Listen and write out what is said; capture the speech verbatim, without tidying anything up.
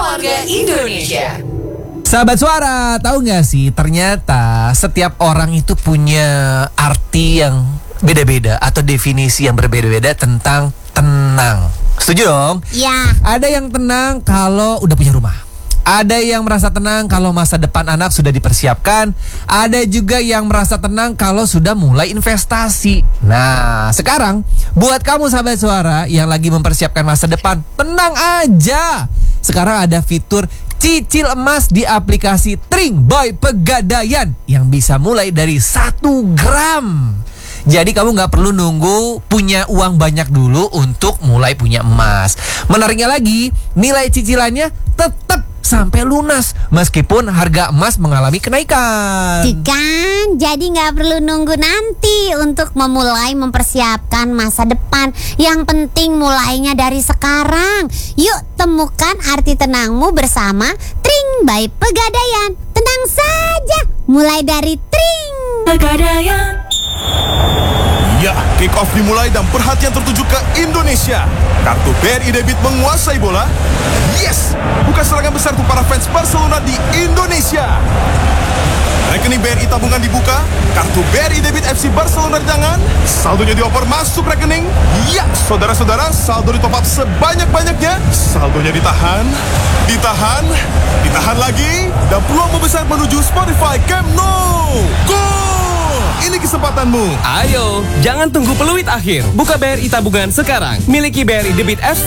Keluarga Indonesia. Sahabat Suara, tahu nggak sih ternyata setiap orang itu punya arti yang beda-beda atau definisi yang berbeda-beda tentang tenang. Setuju dong? Ya. Ada yang tenang kalau udah punya rumah. Ada yang merasa tenang kalau masa depan anak sudah dipersiapkan. Ada juga yang merasa tenang kalau sudah mulai investasi. Nah, sekarang buat kamu sahabat Suara yang lagi mempersiapkan masa depan, tenang aja. Sekarang ada fitur cicil emas di aplikasi Tring by Pegadaian yang bisa mulai dari satu gram. Jadi kamu nggak perlu nunggu punya uang banyak dulu untuk mulai punya emas. Menariknya lagi, nilai cicilannya tetap sampai lunas meskipun harga emas mengalami kenaikan. Kan, jadi nggak perlu nunggu nanti untuk memulai mempersiapkan masa depan. Yang penting mulainya dari sekarang. Yuk temukan arti tenangmu bersama Tring by Pegadaian. Tenang saja, mulai dari Tring. Pegadaian. Ya, kick off dimulai dan perhatian tertuju ke Indonesia. Kartu B R I Debit menguasai bola. Yes! Bukan serangan besar untuk para fans Barcelona di Indonesia. Rekening B R I tabungan dibuka. Kartu B R I Debit F C Barcelona di tangan. Saldonya dioper masuk rekening. Ya, saudara-saudara, saldo di top up sebanyak-banyaknya. Saldonya ditahan, ditahan, ditahan lagi. Dan peluang membesar menuju Spotify Camp Nou. Go! Ini kesempatanmu. Ayo, jangan tunggu peluit akhir. Buka B R I tabungan sekarang. Miliki B R I Debit F C